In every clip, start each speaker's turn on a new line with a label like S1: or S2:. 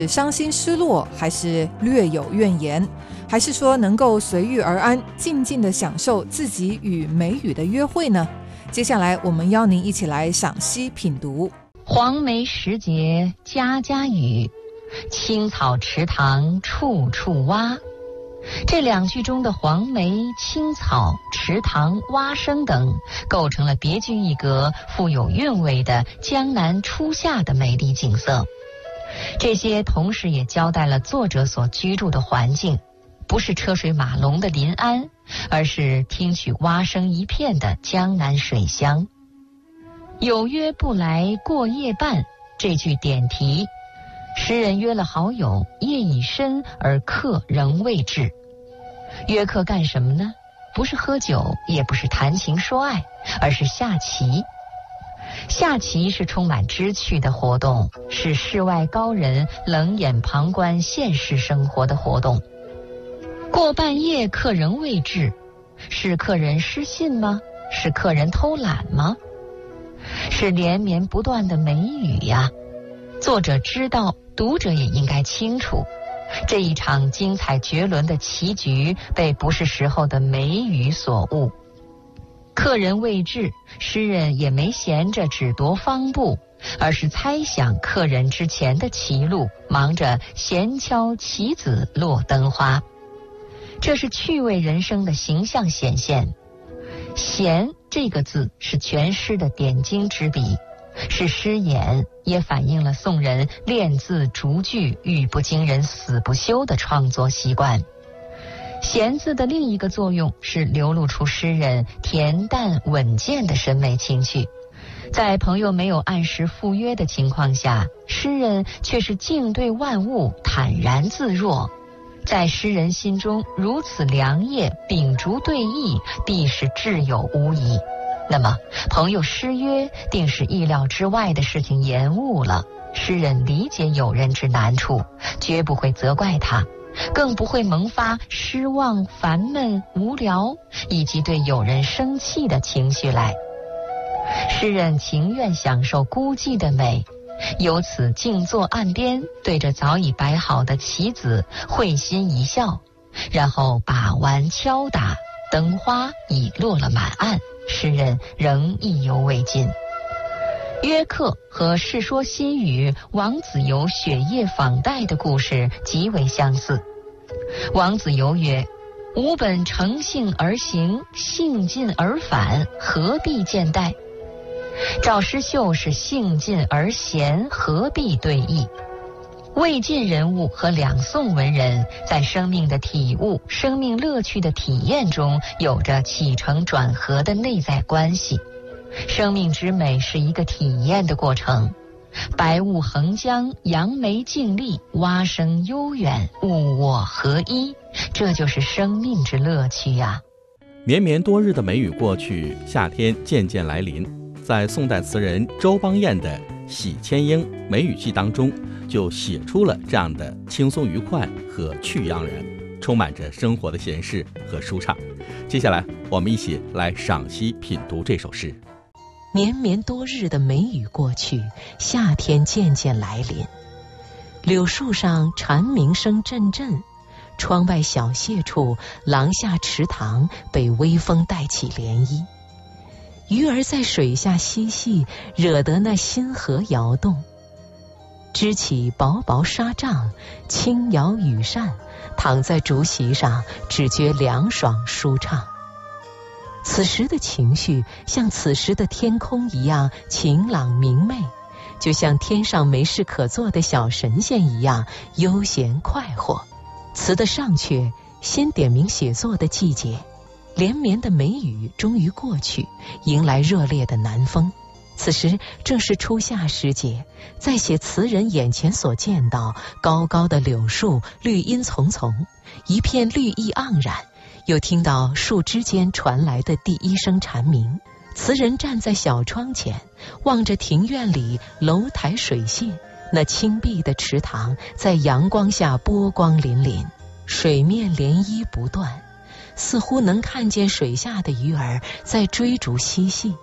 S1: 伤心失落，还是略有怨言，还是说能够随遇而安，静静地享受自己与梅雨的约会呢？接下来我们邀您一起来赏析品读。
S2: 黄梅时节家家雨，青草池塘处处蛙。这两句中的黄梅、青草、池塘、蛙声等，构成了别具一格、富有韵味的江南初夏的美丽景色。这些同时也交代了作者所居住的环境，不是车水马龙的临安，而是听取蛙声一片的江南水乡。有约不来过夜半，这句点题，诗人约了好友，夜已深而客仍未至。约客干什么呢？不是喝酒，也不是谈情说爱，而是下棋。下棋是充满知趣的活动，是世外高人冷眼旁观现实生活的活动。过半夜客仍未至，是客人失信吗？是客人偷懒吗？是连绵不断的梅雨呀。作者知道，读者也应该清楚，这一场精彩绝伦的棋局被不是时候的梅雨所误。客人未至，诗人也没闲着只踱方步，而是猜想客人之前的棋路，忙着闲敲棋子落灯花。这是趣味人生的形象显现。闲这个字是全诗的点睛之笔，是诗眼，也反映了宋人练字逐句、语不惊人死不休的创作习惯。闲字的另一个作用是流露出诗人恬淡稳健的审美情趣。在朋友没有按时赴约的情况下，诗人却是静对万物，坦然自若。在诗人心中，如此良业，秉烛对弈，必是挚友无疑。那么朋友失约，定是意料之外的事情延误了。诗人理解友人之难处，绝不会责怪他，更不会萌发失望、烦闷、无聊以及对友人生气的情绪来。诗人情愿享受孤寂的美，由此静坐岸边，对着早已摆好的棋子会心一笑，然后把玩敲打，灯花已落了满岸，诗人仍意犹未尽。约客和《世说新语》王子猷雪夜访戴的故事极为相似。王子猷曰：吾本乘兴而行，兴尽而返，何必见戴？赵师秀是兴尽而闲，何必对弈？魏晋人物和两宋文人在生命的体悟、生命乐趣的体验中有着起承转合的内在关系。生命之美是一个体验的过程，白雾横江，杨梅静立，蛙声悠远，物我合一，这就是生命之乐趣呀。
S3: 绵绵多日的梅雨过去，夏天渐渐来临。在宋代词人周邦彦的《喜千英梅雨记》当中，就写出了这样的轻松愉快和趣盎然，充满着生活的闲适和舒畅。接下来我们一起来赏析品读这首诗。
S4: 绵绵多日的梅雨过去，夏天渐渐来临。柳树上蝉鸣声阵阵，窗外小榭处，廊下池塘被微风带起涟漪。鱼儿在水下嬉戏，惹得那心河摇动。支起薄薄纱帐，轻摇羽扇，躺在竹席上，只觉凉爽舒畅。此时的情绪像此时的天空一样晴朗明媚，就像天上没事可做的小神仙一样悠闲快活。词的上阙先点明写作的季节，连绵的梅雨终于过去，迎来热烈的南风。此时正是初夏时节，在写词人眼前所见到高高的柳树，绿荫丛丛，一片绿意盎然，又听到树枝间传来的第一声蝉鸣。词人站在小窗前，望着庭院里楼台水榭，那青碧的池塘在阳光下波光粼粼，水面涟漪不断，似乎能看见水下的鱼儿在追逐嬉戏。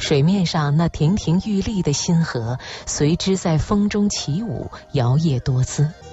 S4: 水面上那亭亭玉立的星河随之在风中起舞，摇曳多姿。